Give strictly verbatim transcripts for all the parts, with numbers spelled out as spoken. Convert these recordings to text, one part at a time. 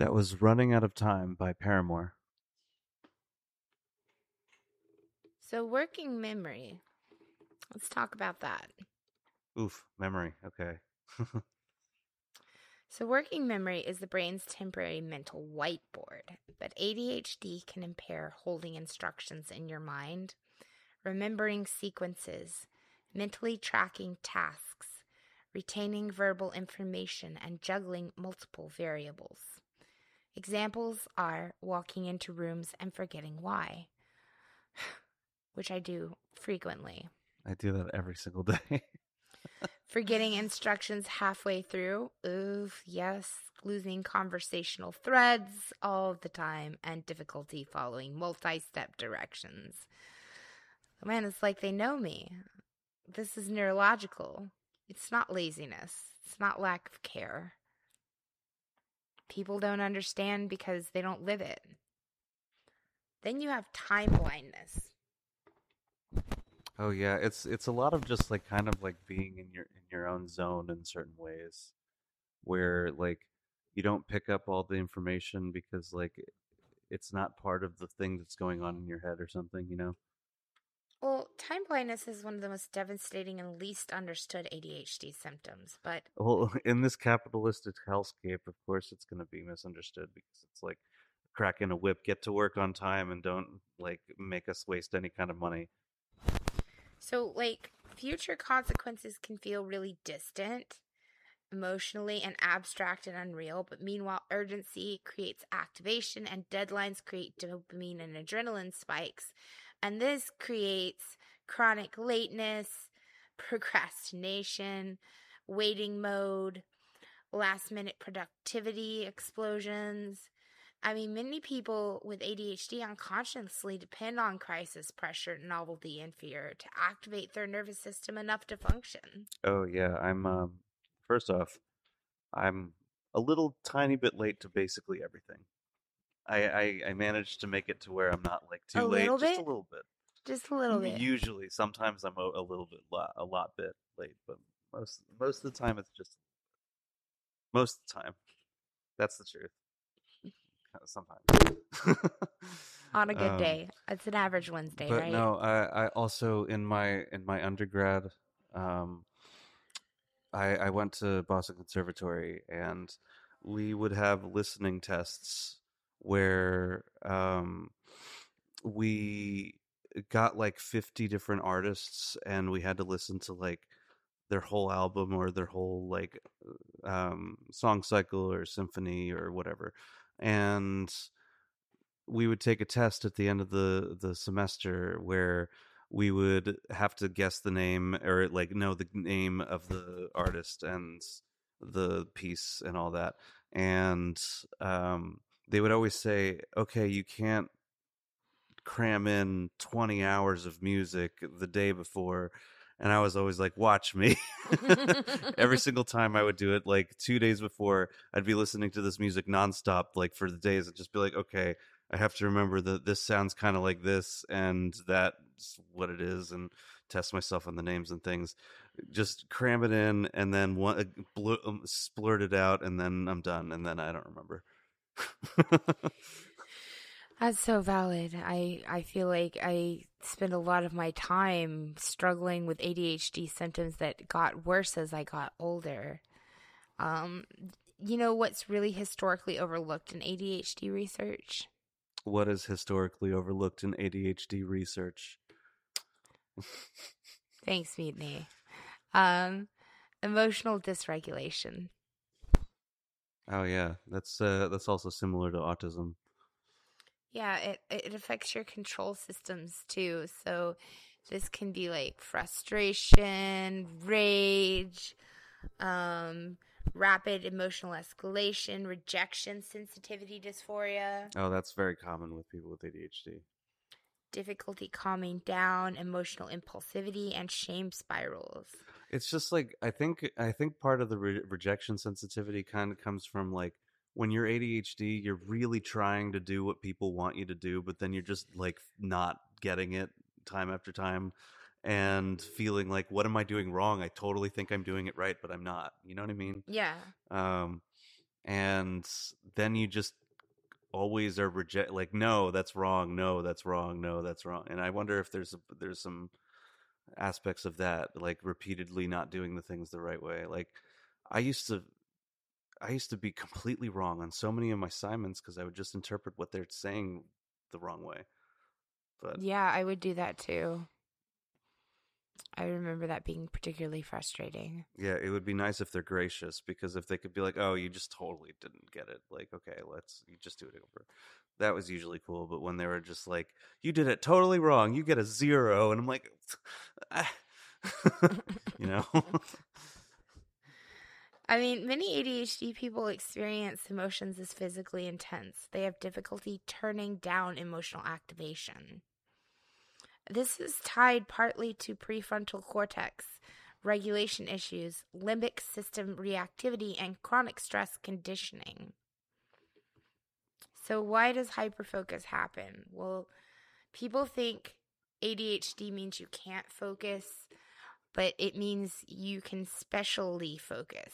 That was Running Out of Time by Paramore. So, working memory. Let's talk about that. Oof, memory. Okay. So, working memory is the brain's temporary mental whiteboard, but A D H D can impair holding instructions in your mind, remembering sequences, mentally tracking tasks, retaining verbal information, and juggling multiple variables. Examples are walking into rooms and forgetting why, which I do frequently. I do that every single day. Forgetting instructions halfway through. Oof, yes. Losing conversational threads all the time and difficulty following multi step directions. Man, it's like they know me. This is neurological. It's not laziness, it's not lack of care. People don't understand because they don't live it. Then you have time blindness. Oh yeah, it's it's a lot of just like kind of like being in your in your own zone in certain ways where like you don't pick up all the information because like it's not part of the thing that's going on in your head or something, you know? Well, time blindness is one of the most devastating and least understood A D H D symptoms, but Well, in this capitalistic hellscape, of course it's going to be misunderstood because it's like crack in a whip, get to work on time and don't like make us waste any kind of money. so, like, future consequences can feel really distant emotionally and abstract and unreal, but meanwhile, urgency creates activation and deadlines create dopamine and adrenaline spikes. And this creates chronic lateness, procrastination, waiting mode, last minute productivity explosions. I mean, many people with A D H D unconsciously depend on crisis, pressure, novelty, and fear to activate their nervous system enough to function. Oh yeah, I'm um first off, I'm a little tiny bit late to basically everything. I, I I managed to make it to where I'm not like A too late, little just a bit? little bit. Just a little M- bit. Usually, sometimes I'm a, a little bit lot, a lot bit late, but most most of the time it's just most of the time. That's the truth. Sometimes. On a good um, day. It's an average Wednesday, but right? no, I I also in my in my undergrad, um, I I went to Boston Conservatory and we would have listening tests where um we got like fifty different artists and we had to listen to like their whole album or their whole like um song cycle or symphony or whatever, and we would take a test at the end of the the semester where we would have to guess the name or like know the name of the artist and the piece and all that, and um they would always say, okay, you can't cram in twenty hours of music the day before. And I was always like, watch me. Every single time I would do it, like two days before, I'd be listening to this music nonstop, like for the days, and just be like, okay, I have to remember that this sounds kind of like this, and that's what it is, and test myself on the names and things. Just cram it in, and then one, uh, bl- um, splurt it out, and then I'm done, and then I don't remember. That's so valid. I, I feel like I spend a lot of my time struggling with A D H D symptoms that got worse as I got older. Um, you know what's really historically overlooked in A D H D research? What is historically overlooked in A D H D research? Thanks, Mutiny. Um, emotional dysregulation. Oh yeah, that's uh, that's also similar to autism. Yeah, it, it affects your control systems too. So this can be like frustration, rage, um, rapid emotional escalation, rejection, sensitivity dysphoria, Oh, that's very common with people with A D H D. difficulty calming down, emotional impulsivity, and shame spirals. It's just like I think I think part of the re- rejection sensitivity kind of comes from like when you're A D H D, you're really trying to do what people want you to do, but then you're just like not getting it time after time and feeling like, what am I doing wrong? I totally think I'm doing it right, but I'm not. You know what I mean? Yeah. Um, and then you just always are reject like, no, that's wrong, no, that's wrong, no, that's wrong. And I wonder if there's a, there's some aspects of that, like repeatedly not doing the things the right way. Like I used to I used to be completely wrong on so many of my assignments because I would just interpret what they're saying the wrong way. But Yeah, I would do that too. I remember that being particularly frustrating. yeah, it would be nice if they're gracious, because if they could be like, "Oh, you just totally didn't get it," like, okay, let's you just do it over. That was usually cool. But when they were just like, "You did it totally wrong, you get a zero," and I'm like, ah. you know. I mean, many A D H D people experience emotions as physically intense. They have difficulty turning down emotional activation. This is tied partly to prefrontal cortex regulation issues, limbic system reactivity, and chronic stress conditioning. So why does hyperfocus happen? Well, people think A D H D means you can't focus, but it means you can specially focus.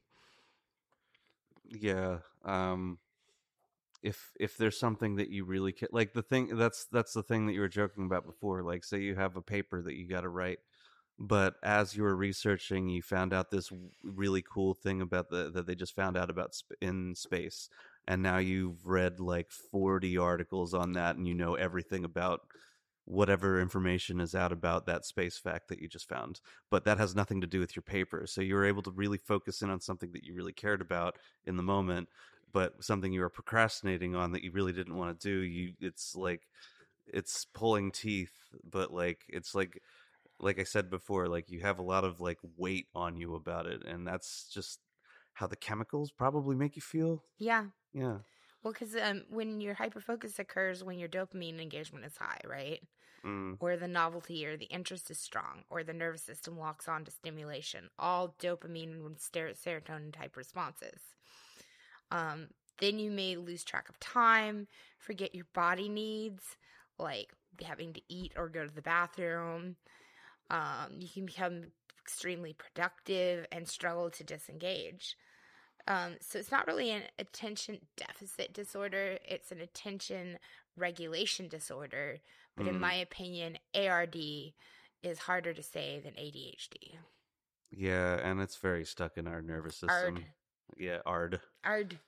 Yeah. Um if if there's something that you really ca- like, the thing that's that's the thing that you were joking about before, like say you have a paper that you got to write, but as you were researching you found out this really cool thing about the that they just found out about sp- in space, and now you've read like forty articles on that and you know everything about whatever information is out about that space fact that you just found, but that has nothing to do with your paper. So you were able to really focus in on something that you really cared about in the moment, but something you were procrastinating on that you really didn't want to do. You it's like it's pulling teeth, but like it's like like I said before, like you have a lot of like weight on you about it, and that's just how the chemicals probably make you feel. Yeah. Yeah. Well, because um, when your hyperfocus occurs when your dopamine engagement is high, right? Mm. Or the novelty or the interest is strong, or the nervous system locks on to stimulation, all dopamine and serotonin type responses. Um, then you may lose track of time, forget your body needs, like having to eat or go to the bathroom. Um, you can become extremely productive and struggle to disengage. Um, so it's not really an attention deficit disorder. It's an attention regulation disorder. But in Mm. my opinion, A R D is harder to say than A D H D. Yeah, and it's very stuck in our nervous system. Ard. Yeah, ard. Ard.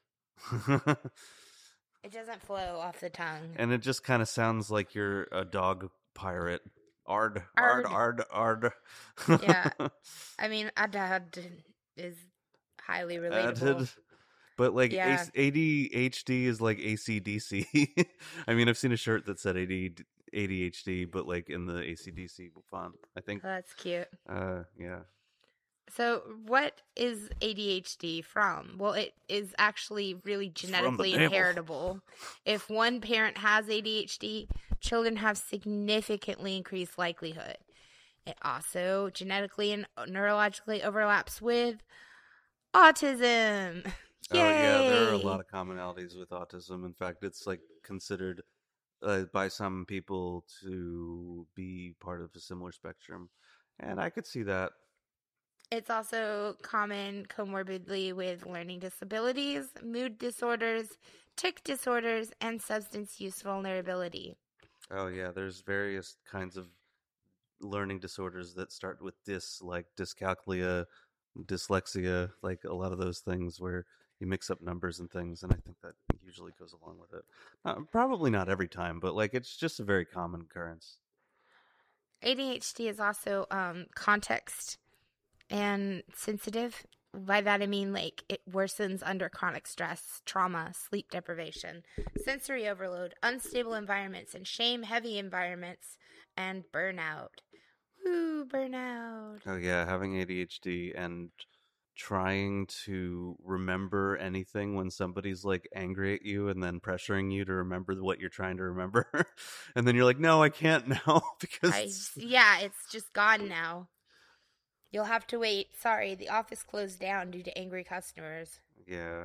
It doesn't flow off the tongue. And it just kind of sounds like you're a dog pirate. Ard, ard, ard, ard. Yeah. I mean, adad is highly relatable. Added. But like Yeah. A D H D is like A C D C. I mean, I've seen a shirt that said A D H D, but like in the A C D C font, I think. Oh, that's cute. Uh, yeah. So, what is A D H D from? Well, it is actually really genetically inheritable. If one parent has A D H D, children have significantly increased likelihood. It also genetically and neurologically overlaps with autism. Yay! Oh, yeah, there are a lot of commonalities with autism. In fact, it's like considered uh, by some people to be part of a similar spectrum. And I could see that. It's also common comorbidly with learning disabilities, mood disorders, tic disorders, and substance use vulnerability. Oh, yeah, there's various kinds of learning disorders that start with dys, like dyscalculia, dyslexia, like a lot of those things where you mix up numbers and things, and I think that usually goes along with it. Uh, probably not every time, but like it's just a very common occurrence. A D H D is also um, context and sensitive. By that I mean like it worsens under chronic stress, trauma, sleep deprivation, sensory overload, unstable environments, and shame-heavy environments, and burnout. Woo, burnout. Oh yeah, having A D H D and trying to remember anything when somebody's like angry at you and then pressuring you to remember what you're trying to remember. And then you're like, no, I can't now because I, yeah, it's just gone now. You'll have to wait. Sorry, the office closed down due to angry customers. Yeah.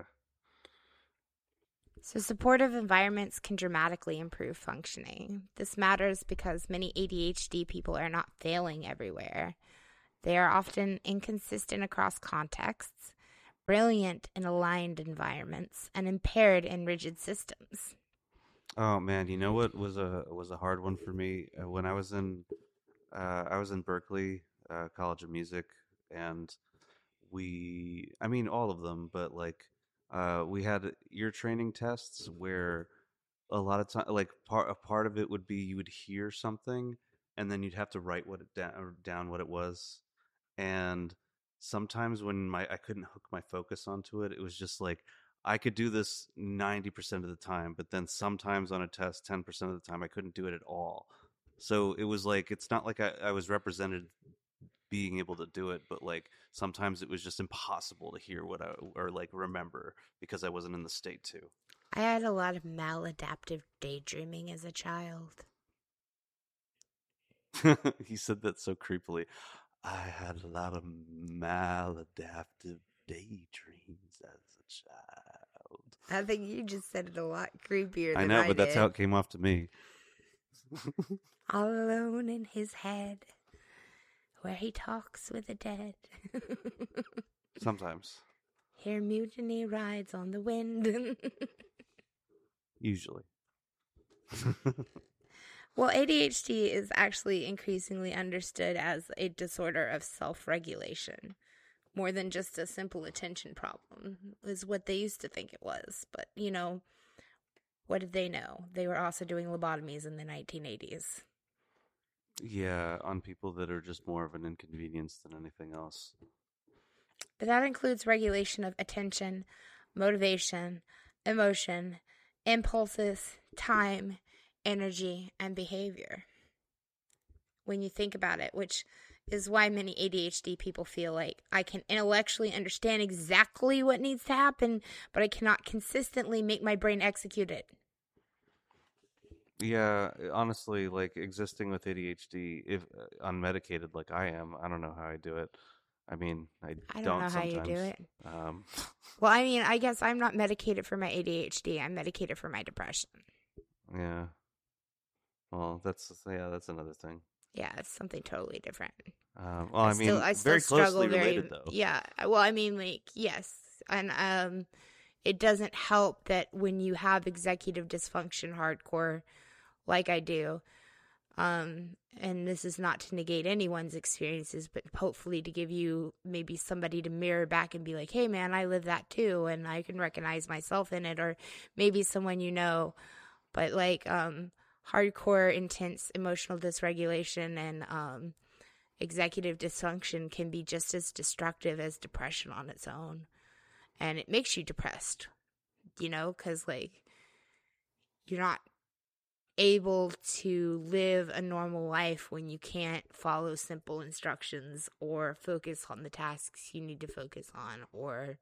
So supportive environments can dramatically improve functioning. This matters because many A D H D people are not failing everywhere. They are often inconsistent across contexts, brilliant in aligned environments, and impaired in rigid systems. Oh man, you know what was a was a hard one for me uh, when I was in uh, I was in Berkeley uh, College of Music, and we I mean all of them, but like uh, we had ear training tests where a lot of time like part a part of it would be you would hear something and then you'd have to write what it down down what it was, and sometimes when my I couldn't hook my focus onto it, it was just like I could do this ninety percent of the time, but then sometimes on a test ten percent of the time I couldn't do it at all. So it was like it's not like I, I was represented being able to do it, but like sometimes it was just impossible to hear what I or like remember because I wasn't in the state to. I had a lot of maladaptive daydreaming as a child. He said that so creepily. I had a lot of maladaptive daydreams as a child. I think you just said it a lot creepier I than know, I but that's did. how it came off to me. All alone in his head, where he talks with the dead. Sometimes. Hear mutiny rides on the wind. Usually. Well, A D H D is actually increasingly understood as a disorder of self-regulation, more than just a simple attention problem, is what they used to think it was. But, you know, what did they know? They were also doing lobotomies in the nineteen eighties. Yeah, on people that are just more of an inconvenience than anything else. But that includes regulation of attention, motivation, emotion, impulses, time, energy, and behavior. When you think about it, which is why many A D H D people feel like I can intellectually understand exactly what needs to happen, but I cannot consistently make my brain execute it. Yeah, honestly, like existing with A D H D, if uh, unmedicated like I am, I don't know how I do it. I mean, I, I don't don't know how you do sometimes. it. Um, Well, I mean, I guess I'm not medicated for my A D H D. I'm medicated for my depression. yeah. Well, that's yeah, that's another thing. Yeah, it's something totally different. Um, well, I, I mean, still, I still very struggle closely very, related though. Yeah, well, I mean, like, yes, and um, it doesn't help that when you have executive dysfunction hardcore, like I do, um, and this is not to negate anyone's experiences, but hopefully to give you maybe somebody to mirror back and be like, hey, man, I live that too, and I can recognize myself in it, or maybe someone you know, but like, um, hardcore, intense emotional dysregulation and um, executive dysfunction can be just as destructive as depression on its own. And it makes you depressed, you know, because, like, you're not able to live a normal life when you can't follow simple instructions or focus on the tasks you need to focus on or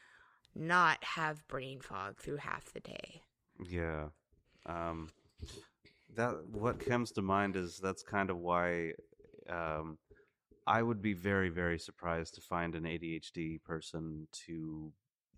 not have brain fog through half the day. Yeah. Um, that what comes to mind is that's kind of why um, I would be very, very surprised to find an A D H D person to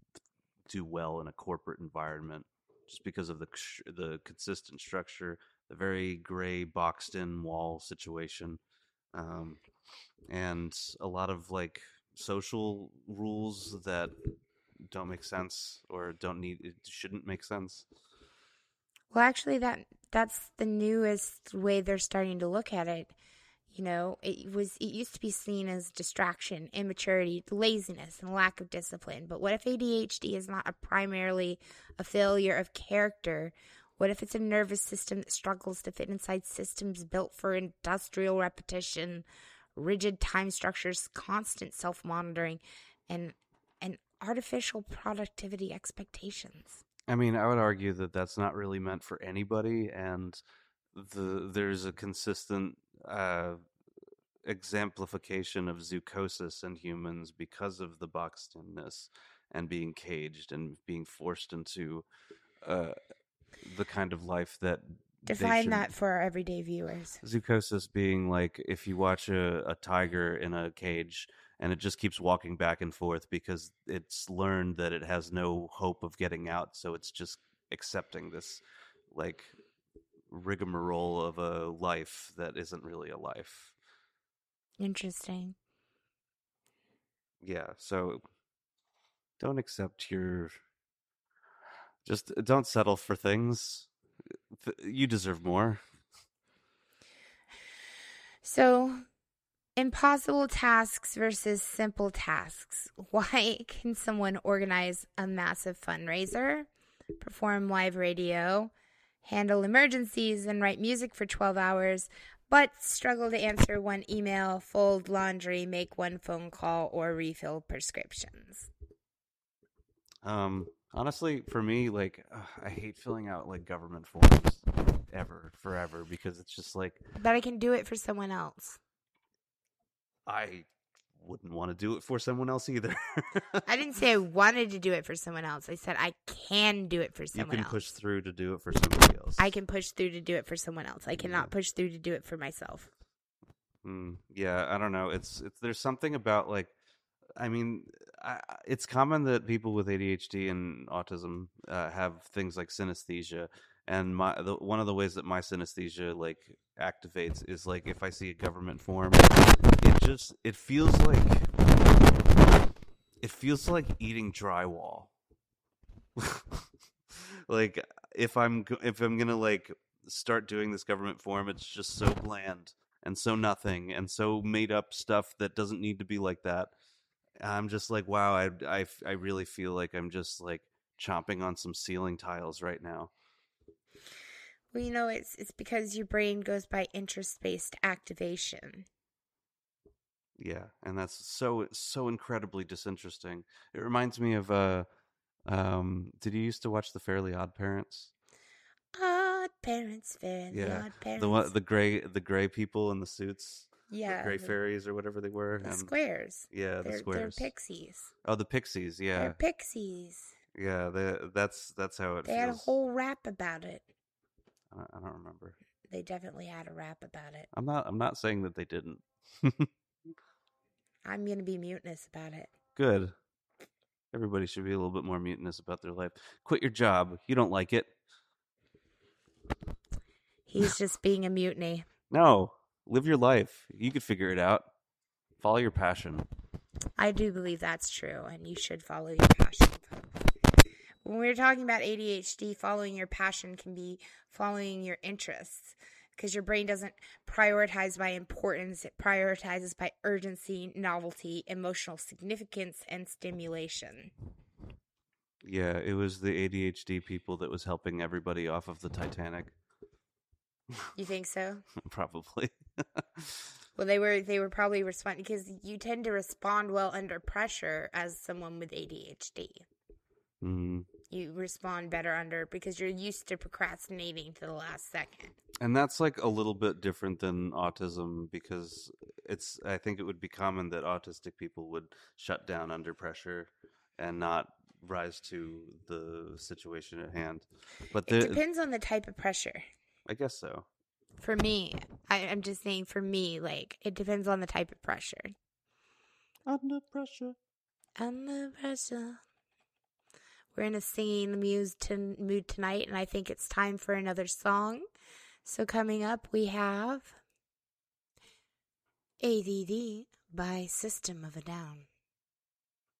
do well in a corporate environment, just because of the the consistent structure, the very gray boxed in wall situation, um, and a lot of like social rules that don't make sense or don't need it shouldn't make sense. Well, actually, that that's the newest way they're starting to look at it. You know, it was it used to be seen as distraction, immaturity, laziness, and lack of discipline. But what if A D H D is not a primarily a failure of character? What if it's a nervous system that struggles to fit inside systems built for industrial repetition, rigid time structures, constant self-monitoring, and and artificial productivity expectations? I mean, I would argue that that's not really meant for anybody, and the there's a consistent uh, exemplification of zoochosis in humans because of the boxed-inness and being caged and being forced into uh, the kind of life that Define that for our everyday viewers. Zoochosis being like if you watch a, a tiger in a cage and it just keeps walking back and forth because it's learned that it has no hope of getting out, so it's just accepting this like rigmarole of a life that isn't really a life. Interesting. Yeah, so Don't accept your. Just don't settle for things. You deserve more. So, impossible tasks versus simple tasks. Why can someone organize a massive fundraiser, perform live radio, handle emergencies, and write music for twelve hours, but struggle to answer one email, fold laundry, make one phone call, or refill prescriptions? Um, honestly, for me, like, ugh, I hate filling out like government forms ever, forever, because it's just like But I can do it for someone else. I wouldn't want to do it for someone else either. I didn't say I wanted to do it for someone else. I said I can do it for You someone can else. push through to do it for somebody else. I can push through to do it for someone else. I cannot push through to do it for myself. Mm, yeah, I don't know. It's it's there's something about like, I mean, I, it's common that people with A D H D and autism uh, have things like synesthesia, and my the, one of the ways that my synesthesia like activates is like if I see a government form, it just it feels like it feels like eating drywall. Like if I'm go- if I'm gonna like start doing this government form, it's just so bland and so nothing and so made up stuff that doesn't need to be like that. I'm just like, wow, I, I, I really feel like I'm just like chomping on some ceiling tiles right now. Well, you know, it's it's because your brain goes by interest-based activation. Yeah, and that's so so incredibly disinteresting. It reminds me of uh um did you used to watch The Fairly Odd Parents? Odd parents, fairly Yeah. odd parents. The one the gray the gray people in the suits. yeah, The gray the, fairies or whatever they were. the and squares. Yeah, the They're, squares. They're pixies. Oh, the pixies, yeah. They're pixies. Yeah, the, that's that's how it They feels. had a whole rap about it. I don't, I don't remember. They definitely had a rap about it. I'm not I'm not saying that they didn't. I'm going to be mutinous about it. Good. Everybody should be a little bit more mutinous about their life. Quit your job. You don't like it. He's just being a mutiny. No. Live your life. You could figure it out. Follow your passion. I do believe that's true, and you should follow your passion. When we're talking about A D H D, following your passion can be following your interests, because your brain doesn't prioritize by importance. It prioritizes by urgency, novelty, emotional significance, and stimulation. Yeah, it was the A D H D people that was helping everybody off of the Titanic. You think so? Probably. Well, they were they were probably responding, because you tend to respond well under pressure as someone with A D H D. Mm-hmm. You respond better under, because you're used to procrastinating to the last second. And that's like a little bit different than autism, because it's I think it would be common that autistic people would shut down under pressure and not rise to the situation at hand. But the, It depends on the type of pressure. I guess so. For me, I, I'm just saying, for me, like, it depends on the type of pressure. Under pressure. Under pressure. We're in a singing muse to, mood tonight, and I think it's time for another song. So coming up, we have A D D by System of a Down.